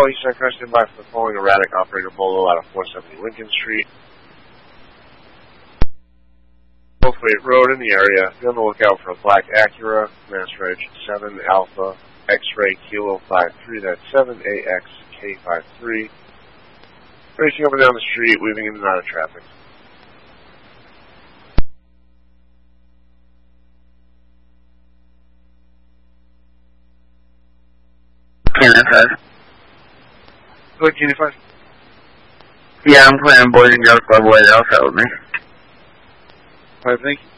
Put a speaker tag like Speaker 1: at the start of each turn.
Speaker 1: All Eastern Crest in by for the following erratic operator Bolo out of 470 Lincoln Street. Bothwaite Road in the area. Be on the lookout for a black Acura, Mass Reg 7 Alpha X-Ray Kilo 53, that's 7AXK53. Racing up and down the street, weaving in and out of traffic.
Speaker 2: K95.
Speaker 1: Go ahead, K95.
Speaker 2: Yeah, I'm playing Boys and Girls Club White House out with me.
Speaker 1: Alright, thank you.